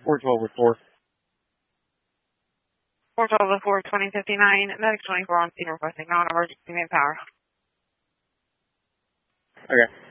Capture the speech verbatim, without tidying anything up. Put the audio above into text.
four twelve with four. four twelve with four, twenty fifty-nine, medic twenty-four on scene requesting non-emergency manpower. Okay.